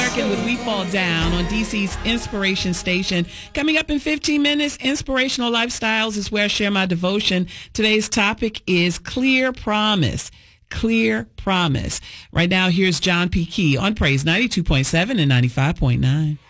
American with We Fall Down on DC's Inspiration Station. Coming up in 15 minutes, Inspirational Lifestyles is where I share my devotion. Today's topic is Clear Promise. Clear Promise. Right now, here's John P. Key on Praise 92.7 and 95.9.